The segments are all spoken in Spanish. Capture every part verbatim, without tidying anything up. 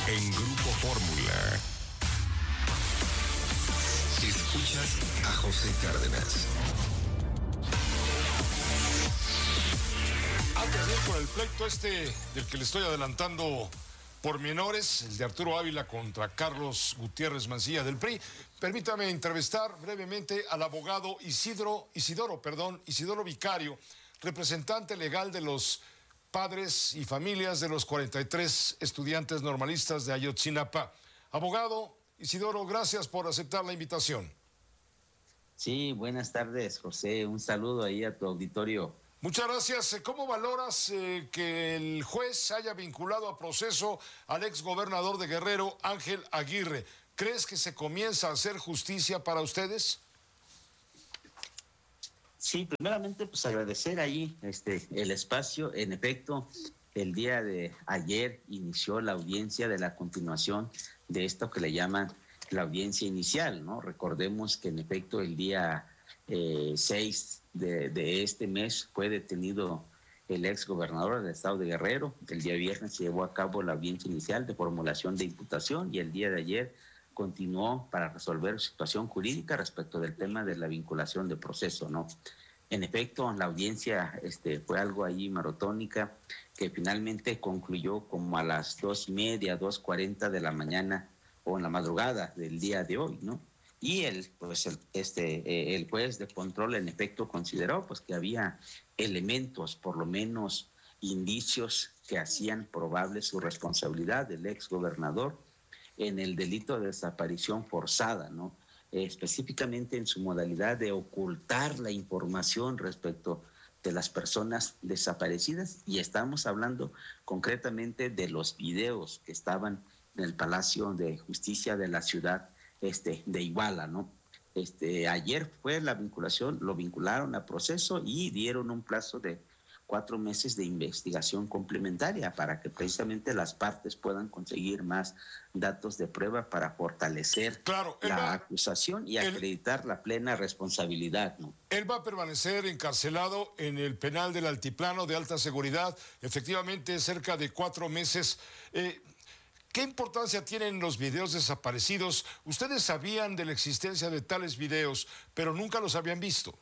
En Grupo Fórmula. Escuchas a José Cárdenas. Antes de ir con el pleito este del que le estoy adelantando pormenores, el de Arturo Ávila contra Carlos Gutiérrez Mancilla del P R I, permítame entrevistar brevemente al abogado Isidro, Isidoro, perdón, Isidoro Vicario, representante legal de los padres y familias de los cuarenta y tres estudiantes normalistas de Ayotzinapa. Abogado Isidoro, gracias por aceptar la invitación. Sí, buenas tardes, José. Un saludo ahí a tu auditorio. Muchas gracias. ¿Cómo valoras eh, que el juez haya vinculado a proceso al exgobernador de Guerrero, Ángel Aguirre? ¿Crees que se comienza a hacer justicia para ustedes? Sí, primeramente, pues agradecer ahí este, el espacio. En efecto, el día de ayer inició la audiencia de la continuación de esto que le llaman la audiencia inicial, ¿no? Recordemos que en efecto el día eh, seis de, de este mes fue detenido el ex gobernador del estado de Guerrero. El día viernes se llevó a cabo la audiencia inicial de formulación de imputación y el día de ayer continuó para resolver situación jurídica respecto del tema de la vinculación de proceso, ¿no? En efecto, la audiencia este, fue algo ahí maratónica que finalmente concluyó como a las dos y media, dos cuarenta de la mañana o en la madrugada del día de hoy, ¿no? Y el, pues el, este, eh, el juez de control en efecto consideró pues que había elementos, por lo menos indicios que hacían probable su responsabilidad del ex gobernador en el delito de desaparición forzada, ¿no? Eh, específicamente en su modalidad de ocultar la información respecto de las personas desaparecidas, y estamos hablando concretamente de los videos que estaban en el Palacio de Justicia de la ciudad este, de Iguala, ¿no? Este, ayer fue la vinculación, lo vincularon a proceso y dieron un plazo de cuatro meses de investigación complementaria para que precisamente las partes puedan conseguir más datos de prueba para fortalecer claro, la va, acusación y él, acreditar la plena responsabilidad, ¿no? Él va a permanecer encarcelado en el penal del Altiplano de alta seguridad, efectivamente cerca de cuatro meses. Eh, ¿Qué importancia tienen los videos desaparecidos? Ustedes sabían de la existencia de tales videos, pero nunca los habían visto.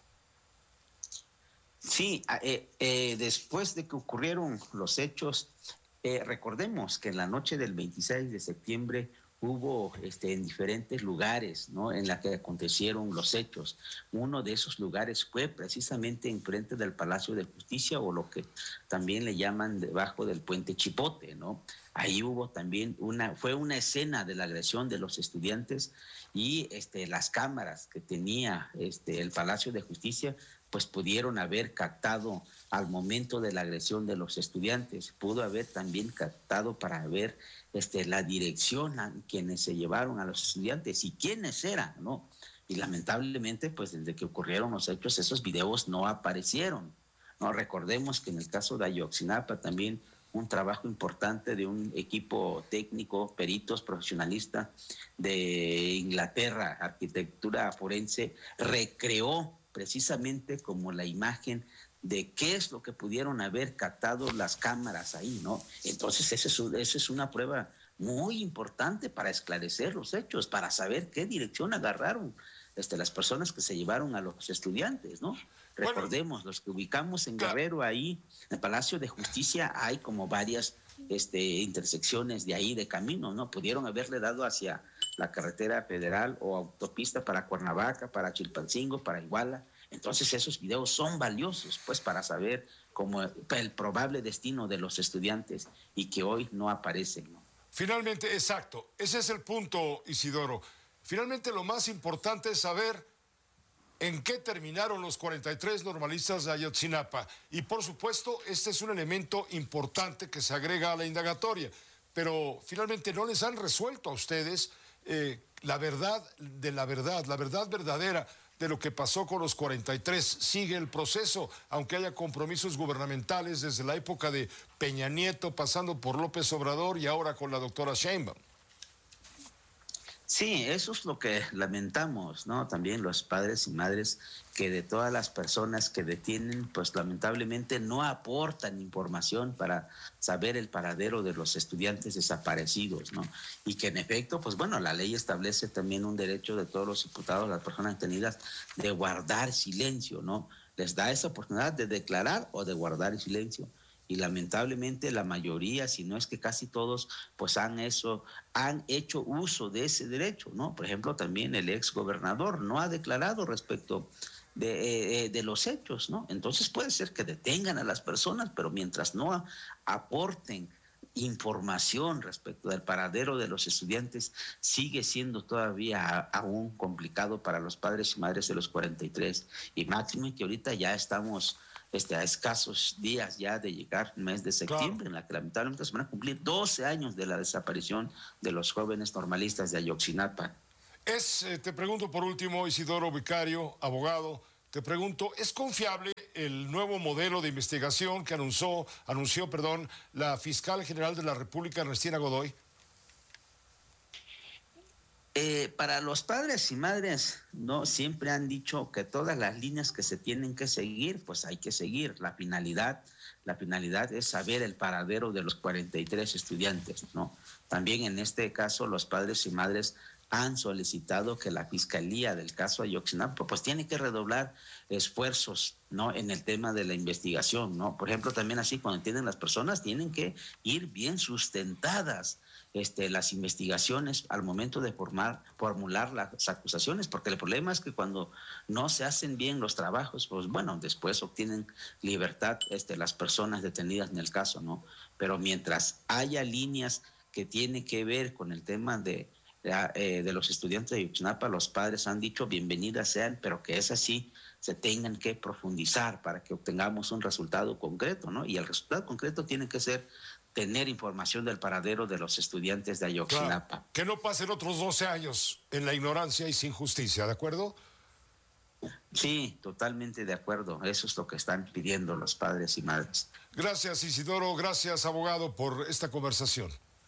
Sí, eh, eh, después de que ocurrieron los hechos, eh, recordemos que en la noche del veintiséis de septiembre hubo este, en diferentes lugares, ¿no?, en la que acontecieron los hechos. Uno de esos lugares fue precisamente enfrente del Palacio de Justicia, o lo que también le llaman debajo del puente Chipote, ¿no? Ahí hubo también una, fue una escena de la agresión de los estudiantes y este, las cámaras que tenía este, el Palacio de Justicia pues pudieron haber captado al momento de la agresión de los estudiantes. Pudo haber también captado para ver este, la dirección a quienes se llevaron a los estudiantes y quiénes eran, ¿no? Y lamentablemente, pues desde que ocurrieron los hechos, esos videos no aparecieron, ¿no? Recordemos que en el caso de Ayotzinapa también un trabajo importante de un equipo técnico, peritos, profesionalistas de Inglaterra, arquitectura forense, recreó precisamente como la imagen de qué es lo que pudieron haber captado las cámaras ahí, ¿no? Entonces esa es, esa es una prueba muy importante para esclarecer los hechos, para saber qué dirección agarraron este, las personas que se llevaron a los estudiantes, ¿no? Recordemos, bueno, los que ubicamos en Guerrero, ahí en el Palacio de Justicia hay como varias este, intersecciones de ahí de camino, ¿no? Pudieron haberle dado hacia la carretera federal o autopista para Cuernavaca, para Chilpancingo, para Iguala. Entonces esos videos son valiosos, pues, para saber cómo el probable destino de los estudiantes y que hoy no aparecen, ¿no? Finalmente, exacto, ese es el punto, Isidoro. Finalmente lo más importante es saber en qué terminaron los cuarenta y tres normalistas de Ayotzinapa. Y por supuesto, este es un elemento importante que se agrega a la indagatoria. Pero finalmente no les han resuelto a ustedes eh, la verdad de la verdad, la verdad verdadera de lo que pasó con los cuarenta y tres. Sigue el proceso, aunque haya compromisos gubernamentales desde la época de Peña Nieto, pasando por López Obrador y ahora con la doctora Sheinbaum. Sí, eso es lo que lamentamos, ¿no? También los padres y madres que de todas las personas que detienen, pues lamentablemente no aportan información para saber el paradero de los estudiantes desaparecidos, ¿no? Y que en efecto, pues bueno, la ley establece también un derecho de todos los imputados, las personas detenidas, de guardar silencio, ¿no? Les da esa oportunidad de declarar o de guardar el silencio. Y lamentablemente la mayoría, si no es que casi todos, pues han eso, han hecho uso de ese derecho, ¿no? Por ejemplo, también el ex gobernador no ha declarado respecto de, eh, de los hechos, ¿no? Entonces puede ser que detengan a las personas, pero mientras no a, aporten información respecto del paradero de los estudiantes, sigue siendo todavía a, aún complicado para los padres y madres de los cuarenta y tres. Y máximo que ahorita ya estamos Este, a escasos días ya de llegar el mes de septiembre, claro, en la que lamentablemente se van a cumplir doce años de la desaparición de los jóvenes normalistas de Ayotzinapa. Es, eh, te pregunto por último, Isidoro Vicario, abogado, te pregunto, ¿es confiable el nuevo modelo de investigación que anunció, anunció perdón, la fiscal general de la República, Ernestina Godoy? Eh, para los padres y madres, no siempre han dicho que todas las líneas que se tienen que seguir, pues hay que seguir. La finalidad, la finalidad es saber el paradero de los cuarenta y tres estudiantes, ¿no? También en este caso los padres y madres han solicitado que la fiscalía del caso Ayotzinapa pues tiene que redoblar esfuerzos, ¿no? En el tema de la investigación, ¿no? Por ejemplo, también así cuando entienden las personas tienen que ir bien sustentadas Este, las investigaciones al momento de formar, formular las acusaciones, porque el problema es que cuando no se hacen bien los trabajos, pues bueno, después obtienen libertad este, las personas detenidas en el caso, ¿no? Pero mientras haya líneas que tienen que ver con el tema de, de, eh, de los estudiantes de Ayotzinapa, los padres han dicho bienvenidas sean, pero que es así, se tengan que profundizar para que obtengamos un resultado concreto, ¿no? Y el resultado concreto tiene que ser tener información del paradero de los estudiantes de Ayotzinapa. Claro, que no pasen otros doce años en la ignorancia y sin justicia, ¿de acuerdo? Sí, totalmente de acuerdo. Eso es lo que están pidiendo los padres y madres. Gracias, Isidoro. Gracias, abogado, por esta conversación.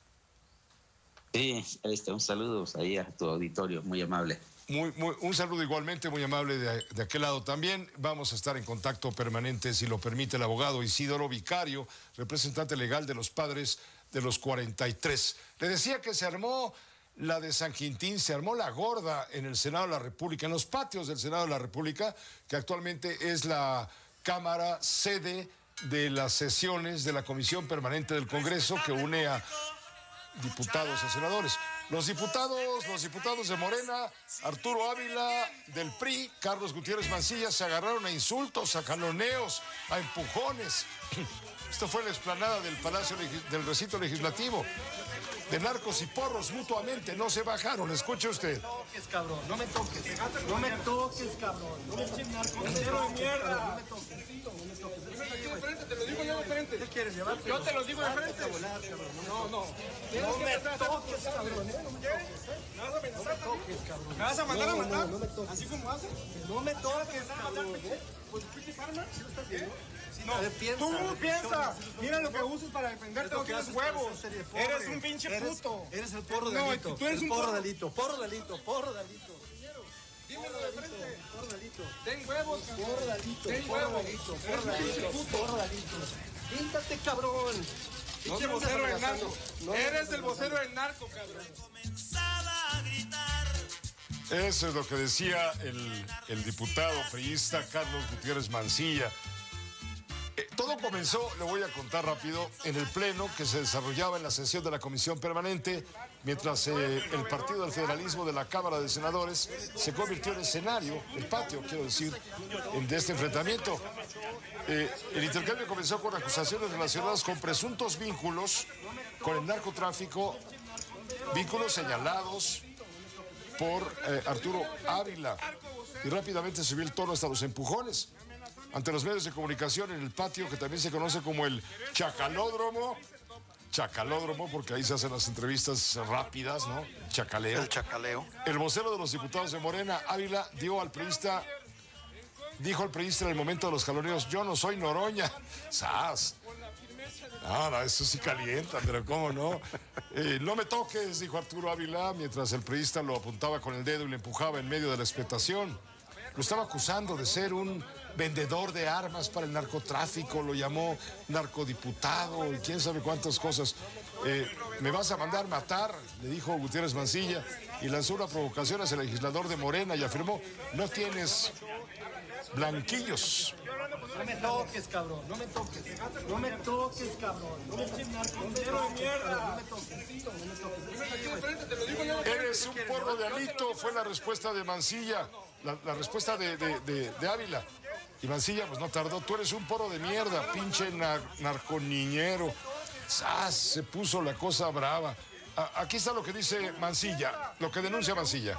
Sí, este, un saludo ahí a tu auditorio, muy amable. Muy, muy, un saludo igualmente muy amable de, de aquel lado también. Vamos a estar en contacto permanente, si lo permite el abogado Isidoro Vicario, representante legal de los padres de los cuarenta y tres. Le decía que se armó la de San Quintín, se armó la gorda en el Senado de la República, en los patios del Senado de la República, que actualmente es la Cámara sede de las sesiones de la Comisión Permanente del Congreso, que une a diputados y senadores. Los diputados, los diputados de Morena, Arturo Ávila del P R I, Carlos Gutiérrez Mancilla, se agarraron a insultos, a jaloneos, a empujones. Esto fue en la explanada del Palacio del Recinto Legislativo. De narcos y porros mutuamente, no se bajaron. Escuche usted. No me toques, cabrón, no me toques. No me toques, cabrón. No me toques, narcos de mierda. No me toques. No me toques. Dime aquí de frente, te lo digo yo de frente. ¿Qué quieres llevar? Yo te lo digo de frente. No, no. No me toques, cabrón. ¿Me vas a amenazar también? ¿Me vas a mandar a matar? No me toques. ¿Así como haces? No me toques, cabrón. ¿Pues qué arma? ¿Sí lo estás viendo? No, tú piensas, mira lo que usas para defenderte, no tienes huevos. Eres un pinche puto. Eres el porro delito. No, tú eres un porro delito, porro delito, porro delito. Dímelo de frente. Porro delito. Ten huevos, porro delito. Ten huevos. Eres un pinche puto. Porro delito. Quítate, cabrón. Pinche vocero del narco. Eres el vocero del narco, cabrón. Eso es lo que decía el, el diputado priista Carlos Gutiérrez Mancilla. Eh, todo comenzó, le voy a contar rápido, en el pleno que se desarrollaba en la sesión de la Comisión Permanente, mientras eh, el Partido del Federalismo de la Cámara de Senadores se convirtió en escenario, el patio, quiero decir, en, de este enfrentamiento. Eh, el intercambio comenzó con acusaciones relacionadas con presuntos vínculos con el narcotráfico, vínculos señalados por eh, Arturo Ávila, y rápidamente subió el tono hasta los empujones ante los medios de comunicación en el patio, que también se conoce como el Chacalódromo. Chacalódromo, porque ahí se hacen las entrevistas rápidas, ¿no? Chacaleo. El chacaleo. El vocero de los diputados de Morena, Ávila, dio al periodista, dijo al periodista en el momento de los jaloneos: yo no soy Noroña. ¡Sas! Ah, no, eso sí calienta, pero cómo no. Eh, no me toques, dijo Arturo Ávila, mientras el priista lo apuntaba con el dedo y le empujaba en medio de la expectación. Lo estaba acusando de ser un vendedor de armas para el narcotráfico, lo llamó narcodiputado y quién sabe cuántas cosas. Eh, ¿Me vas a mandar matar?, le dijo Gutiérrez Mancilla, y lanzó una provocación hacia el legislador de Morena y afirmó: no tienes blanquillos. No me toques, cabrón, no me toques. No me toques, cabrón. No me toques, narcotero de mierda. No me toques, no me toques. Eres un porro de Alito, fue la respuesta de Mancilla, la, la respuesta de, de, de, de Ávila. Y Mancilla, pues no tardó. Tú eres un porro de mierda, pinche nar, narconiñero. ¡Sas! Se puso la cosa brava. A, aquí está lo que dice Mancilla, lo que denuncia Mancilla.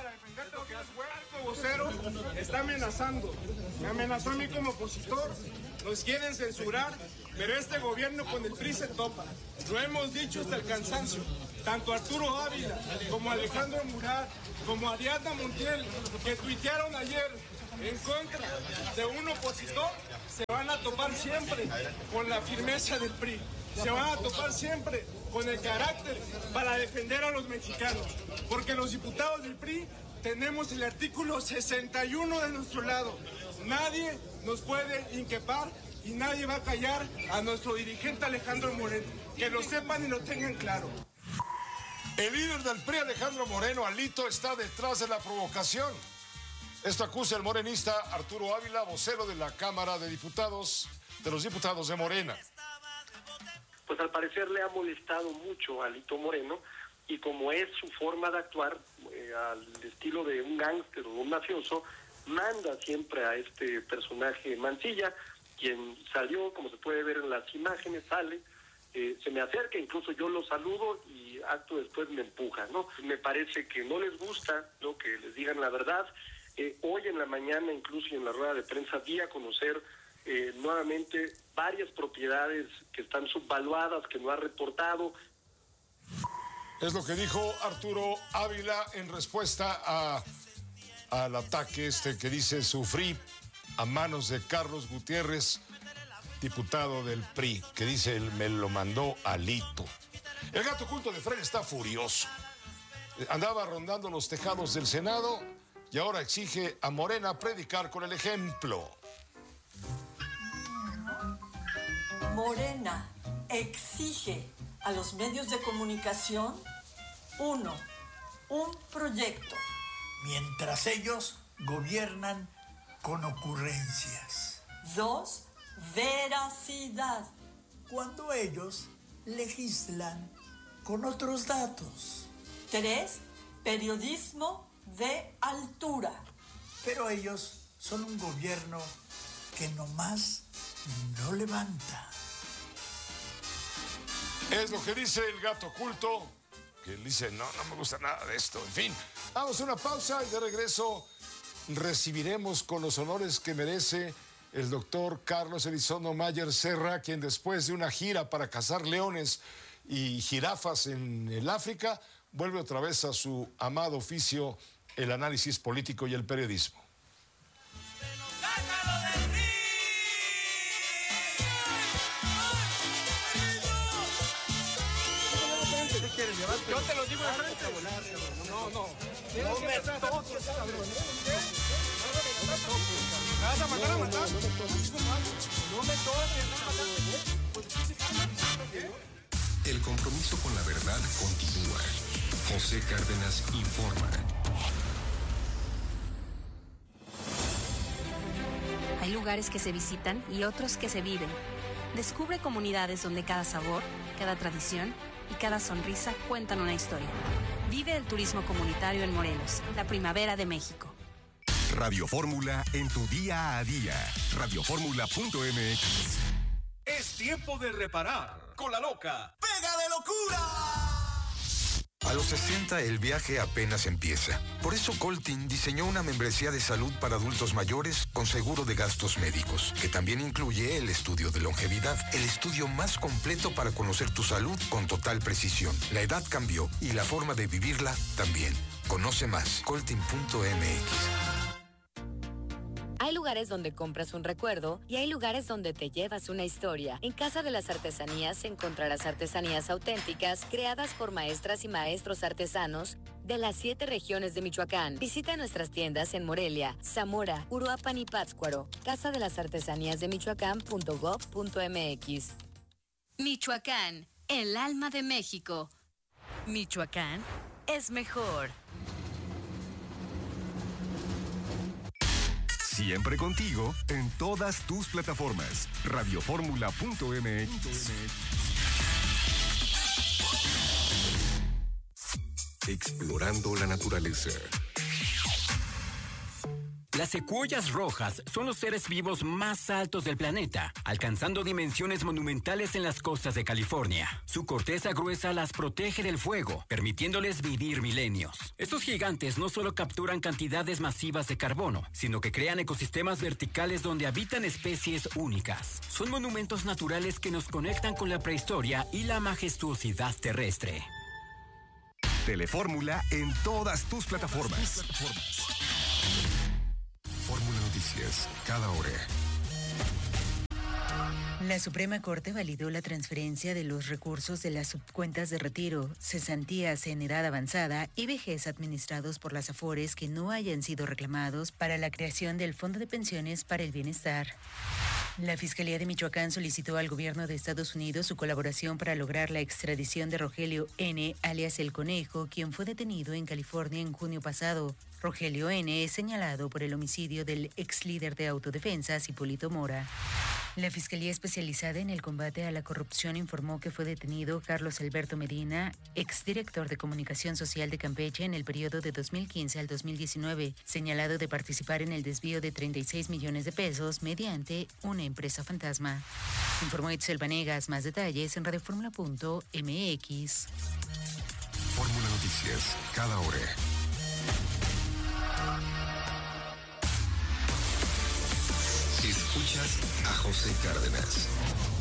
Vocero está amenazando, me amenazó a mí como opositor, nos quieren censurar, pero este gobierno con el P R I se topa. Lo hemos dicho hasta el cansancio. Tanto Arturo Ávila como Alejandro Murat, como Ariadna Montiel, que tuitearon ayer en contra de un opositor, se van a topar siempre con la firmeza del P R I. Se van a topar siempre con el carácter para defender a los mexicanos, porque los diputados del P R I tenemos el artículo sesenta y uno de nuestro lado. Nadie nos puede inquepar y nadie va a callar a nuestro dirigente Alejandro Moreno. Que lo sepan y lo tengan claro. El líder del P R I, Alejandro Moreno, Alito, está detrás de la provocación. Esto acusa el morenista Arturo Ávila, vocero de la Cámara de Diputados, de los diputados de Morena. Pues al parecer le ha molestado mucho a Alito Moreno, y como es su forma de actuar, eh, al estilo de un gángster o un mafioso, manda siempre a este personaje Mancilla, quien salió, como se puede ver en las imágenes, sale, eh, se me acerca, incluso yo lo saludo y acto después me empuja, ¿no? Me parece que no les gusta, ¿no?, que les digan la verdad. Eh, hoy en la mañana, incluso en la rueda de prensa, di a conocer eh, nuevamente varias propiedades que están subvaluadas, que no ha reportado. Es lo que dijo Arturo Ávila en respuesta a, al ataque este que dice sufrí a manos de Carlos Gutiérrez, diputado del P R I, que dice él me lo mandó Alito. El gato oculto de Fren está furioso. Andaba rondando los tejados del Senado y ahora exige a Morena predicar con el ejemplo. Morena exige a los medios de comunicación, uno, un proyecto. Mientras ellos gobiernan con ocurrencias. Dos, veracidad. Cuando ellos legislan con otros datos. Tres, periodismo de altura. Pero ellos son un gobierno que nomás no levanta. Es lo que dice el gato oculto, que él dice, no, no me gusta nada de esto. En fin, vamos a una pausa y de regreso recibiremos con los honores que merece el doctor Carlos Elizondo Mayer Serra, quien después de una gira para cazar leones y jirafas en el África, vuelve otra vez a su amado oficio, el análisis político y el periodismo. Yo te lo digo de frente. No, no. No me toques, cabrón. ¿Me vas a matar a matar? No me toques. El compromiso con la verdad continúa. José Cárdenas informa. Hay lugares que se visitan y otros que se viven. Descubre comunidades donde cada sabor, cada tradición y cada sonrisa cuentan una historia. Vive el turismo comunitario en Morelos, la primavera de México. Radio Fórmula en tu día a día. radio fórmula punto m x. Es tiempo de reparar con la loca. ¡Pega de locura! A los sesenta el viaje apenas empieza. Por eso Coltin diseñó una membresía de salud para adultos mayores con seguro de gastos médicos, que también incluye el estudio de longevidad, el estudio más completo para conocer tu salud con total precisión. La edad cambió y la forma de vivirla también. Conoce más, coltin punto m x. Hay lugares lugares donde compras un recuerdo y hay lugares donde te llevas una historia. En Casa de las Artesanías encontrarás artesanías auténticas creadas por maestras y maestros artesanos de las siete regiones de Michoacán. Visita nuestras tiendas en Morelia, Zamora, Uruapan y Pátzcuaro. Casa de las Artesanías de Michoacán punto gob punto mx. Michoacán, el alma de México. Michoacán es mejor. Siempre contigo en todas tus plataformas. radio fórmula punto m x. Explorando la naturaleza. Las secuoyas rojas son los seres vivos más altos del planeta, alcanzando dimensiones monumentales en las costas de California. Su corteza gruesa las protege del fuego, permitiéndoles vivir milenios. Estos gigantes no solo capturan cantidades masivas de carbono, sino que crean ecosistemas verticales donde habitan especies únicas. Son monumentos naturales que nos conectan con la prehistoria y la majestuosidad terrestre. Telefórmula en todas tus plataformas. Fórmula Noticias, cada hora. La Suprema Corte validó la transferencia de los recursos de las subcuentas de retiro, cesantías en edad avanzada y vejez administrados por las AFORES que no hayan sido reclamados para la creación del Fondo de Pensiones para el Bienestar. La Fiscalía de Michoacán solicitó al gobierno de Estados Unidos su colaboración para lograr la extradición de Rogelio N., alias El Conejo, quien fue detenido en California en junio pasado. Rogelio N. es señalado por el homicidio del ex líder de autodefensa, Hipólito Mora. La Fiscalía Especializada en el Combate a la Corrupción informó que fue detenido Carlos Alberto Medina, exdirector de Comunicación Social de Campeche en el periodo de dos mil quince al dos mil diecinueve, señalado de participar en el desvío de treinta y seis millones de pesos mediante una empresa fantasma. Informó Itzel Vanegas. Más detalles en radio fórmula punto m x. Fórmula Noticias, cada hora. Escuchas a José Cárdenas.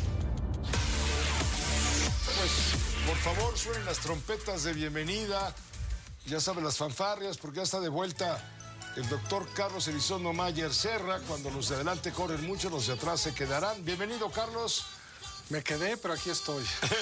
Pues, por favor, suenen las trompetas de bienvenida. Ya saben, las fanfarrias, porque ya está de vuelta el doctor Carlos Elizondo Mayer Serra. Cuando los de adelante corren mucho, los de atrás se quedarán. Bienvenido, Carlos. Me quedé, pero aquí estoy.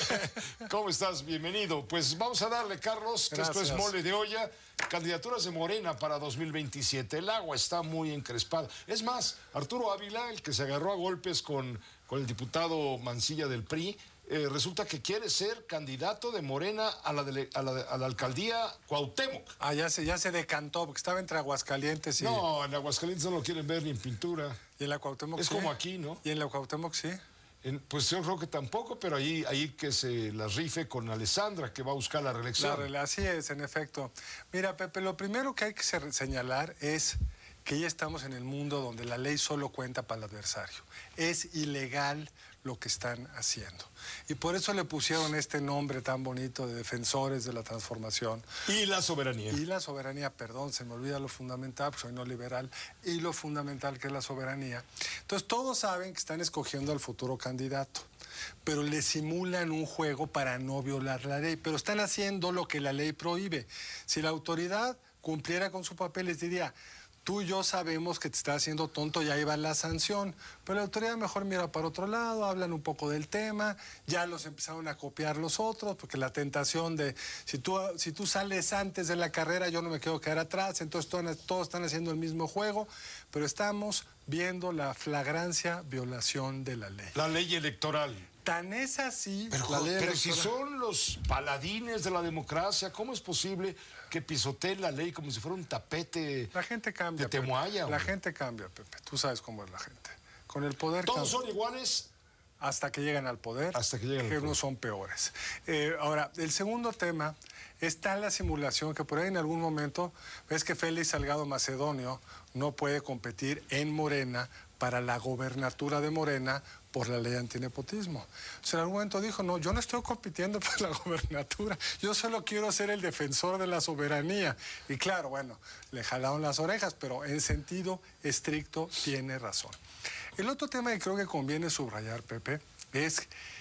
¿Cómo estás? Bienvenido. Pues vamos a darle, Carlos, que Gracias. esto es mole de olla. Candidaturas de Morena para dos mil veintisiete. El agua está muy encrespada. Es más, Arturo Ávila, el que se agarró a golpes con, con el diputado Mancilla del P R I, eh, resulta que quiere ser candidato de Morena a la, dele, a la, a la alcaldía Cuauhtémoc. Ah, ya se, ya se decantó, porque estaba entre Aguascalientes y... No, en Aguascalientes no lo quieren ver ni en pintura. Y en la Cuauhtémoc Es sí. como aquí, ¿no? Y en la Cuauhtémoc sí. En, pues yo creo que tampoco, pero ahí, ahí que se las rife con Alessandra, que va a buscar la reelección. La, así es, en efecto. Mira, Pepe, lo primero que hay que señalar es que ya estamos en el mundo donde la ley solo cuenta para el adversario. Es ilegal lo que están haciendo. Y por eso le pusieron este nombre tan bonito de defensores de la transformación. Y la soberanía. Y la soberanía, perdón, se me olvida lo fundamental, porque soy no liberal, y lo fundamental que es la soberanía. Entonces todos saben que están escogiendo al futuro candidato, pero le simulan un juego para no violar la ley, pero están haciendo lo que la ley prohíbe. Si la autoridad cumpliera con su papel, les diría: tú y yo sabemos que te está haciendo tonto y ahí va la sanción. Pero la autoridad mejor mira para otro lado, hablan un poco del tema, ya los empezaron a copiar los otros, porque la tentación de, si tú, si tú sales antes de la carrera, yo no me quiero quedar atrás, entonces todos, todos están haciendo el mismo juego, pero estamos viendo la flagrancia violación de la ley. La ley electoral. Tan es así... Pero, la ley pero si electoral... son los paladines de la democracia, ¿cómo es posible que pisoteen la ley como si fuera un tapete? La gente cambia. De Temoaya. La gente cambia, Pepe. Tú sabes cómo es la gente. Con el poder... ¿Todos cambia. son iguales? Hasta que llegan al poder. Hasta que llegan al que poder. unos son peores. Eh, ahora, el segundo tema está la simulación, que por ahí en algún momento ves que Félix Salgado Macedonio no puede competir en Morena para la gobernatura de Morena por la ley antinepotismo. O sea, en algún momento dijo: no, yo no estoy compitiendo por la gobernatura, yo solo quiero ser el defensor de la soberanía. Y claro, bueno, le jalaron las orejas, pero en sentido estricto tiene razón. El otro tema que creo que conviene subrayar, Pepe, es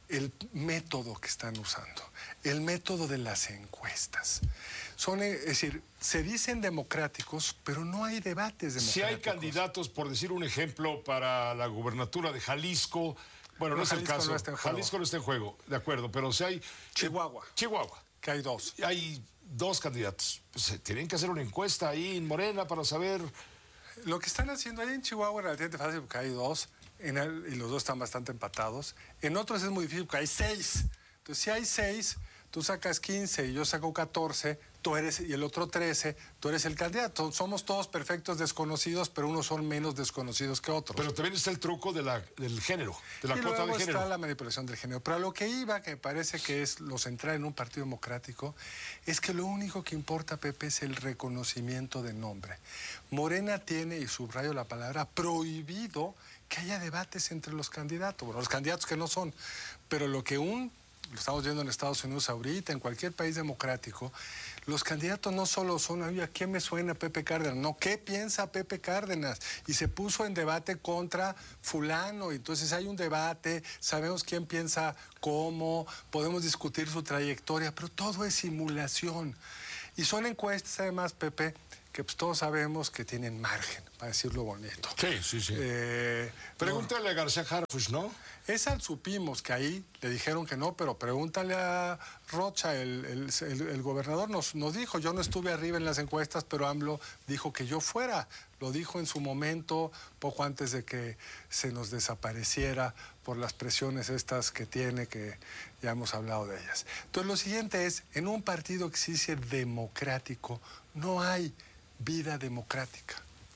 el método que están usando, el método de las encuestas. Son, es decir, se dicen democráticos, pero no hay debates democráticos. Si hay candidatos, por decir un ejemplo, para la gubernatura de Jalisco, bueno, no, no es Jalisco el caso, no está en Jalisco no está en juego, de acuerdo, pero si hay... Chihuahua. Eh, Chihuahua. Que hay dos. Hay dos candidatos. Pues, tienen que hacer una encuesta ahí en Morena para saber... Lo que están haciendo ahí en Chihuahua es relativamente fácil porque hay dos, en el, y los dos están bastante empatados. En otros es muy difícil porque hay seis. Entonces, si hay seis, tú sacas quince y yo saco catorce, tú eres, y el otro trece, tú eres el candidato. Somos todos perfectos desconocidos, pero unos son menos desconocidos que otros. Pero también está el truco de la, del género, de la y cuota luego de género. Está la manipulación del género. Pero a lo que iba, que me parece que es lo central en un partido democrático, es que lo único que importa, Pepe, es el reconocimiento de nombre. Morena tiene, y subrayo la palabra, prohibido que haya debates entre los candidatos. Bueno, los candidatos que no son. Pero lo que un... lo estamos viendo en Estados Unidos ahorita, en cualquier país democrático, los candidatos no solo son, oye, ¿a quién me suena Pepe Cárdenas? No, ¿qué piensa Pepe Cárdenas? Y se puso en debate contra fulano, y entonces hay un debate, sabemos quién piensa cómo, podemos discutir su trayectoria, pero todo es simulación. Y son encuestas, además, Pepe, que pues todos sabemos que tienen margen, para decirlo bonito. Sí, sí, sí. Eh, Pregúntale no. a García Harfuch, ¿no? Esa supimos que ahí le dijeron que no, pero pregúntale a Rocha, el, el, el, el gobernador nos, nos dijo, yo no estuve arriba en las encuestas, pero AMLO dijo que yo fuera. Lo dijo en su momento, poco antes de que se nos desapareciera por las presiones estas que tiene, que ya hemos hablado de ellas. Entonces, lo siguiente es, en un partido que se dice democrático, no hay vida democrática.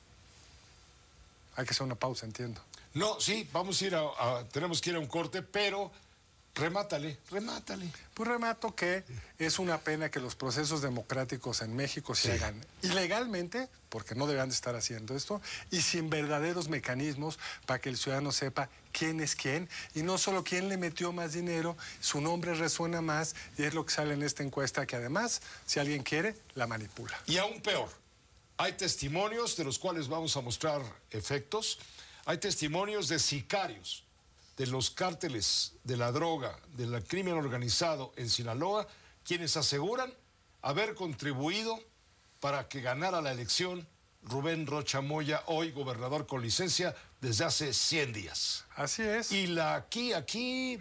Hay que hacer una pausa, entiendo. No, sí, vamos a ir a, a... tenemos que ir a un corte, pero remátale, remátale. Pues remato que es una pena que los procesos democráticos en México se sí. hagan ilegalmente, porque no deberían de estar haciendo esto, y sin verdaderos mecanismos para que el ciudadano sepa quién es quién, y no solo quién le metió más dinero, su nombre resuena más, y es lo que sale en esta encuesta, que además, si alguien quiere, la manipula. Y aún peor, hay testimonios de los cuales vamos a mostrar efectos. Hay testimonios de sicarios de los cárteles de la droga, del crimen organizado en Sinaloa, quienes aseguran haber contribuido para que ganara la elección Rubén Rocha Moya, hoy gobernador con licencia desde hace cien días. Así es. Y la aquí, aquí...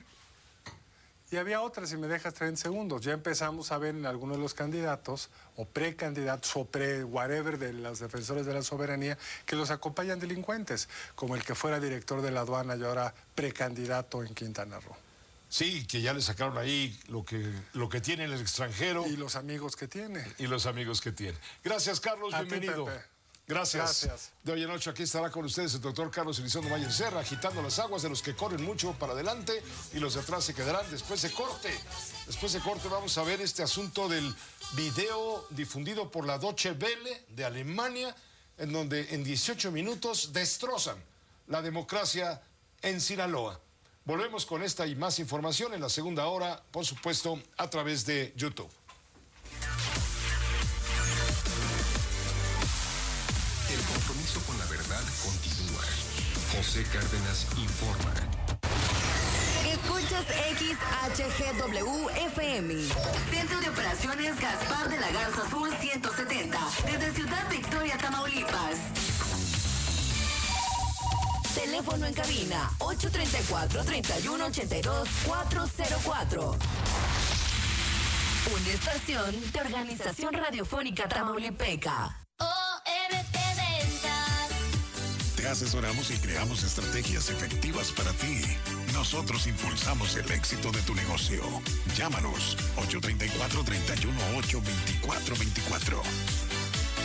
Y había otras, si me dejas treinta segundos. Ya empezamos a ver en algunos de los candidatos, o precandidatos, o pre-whatever de los defensores de la soberanía, que los acompañan delincuentes, como el que fuera director de la aduana y ahora precandidato en Quintana Roo. Sí, que ya le sacaron ahí lo que, lo que tiene en el extranjero. Y los amigos que tiene. Y los amigos que tiene. Gracias, Carlos, a bienvenido. Ti, Pepe. Gracias. Gracias. De hoy en noche aquí estará con ustedes el doctor Carlos Elizondo Mayer Serra, agitando las aguas de los que corren mucho para adelante y los de atrás se quedarán después de corte. Después de corte vamos a ver este asunto del video difundido por la Deutsche Welle de Alemania, en donde en dieciocho minutos destrozan la democracia en Sinaloa. Volvemos con esta y más información en la segunda hora, por supuesto, a través de YouTube. El compromiso con la verdad continúa. José Cárdenas informa. Escuchas X H G W F M. Centro de Operaciones Gaspar de la Garza Azul ciento setenta. Desde Ciudad Victoria, Tamaulipas. Teléfono en cabina ocho tres cuatro, tres uno ocho dos, cuatro cero cuatro. Una estación de Organización Radiofónica Tamaulipeca. O M T Ventas. Te asesoramos y creamos estrategias efectivas para ti. Nosotros impulsamos el éxito de tu negocio. Llámanos ocho tres cuatro, tres uno ocho, dos cuatro dos cuatro.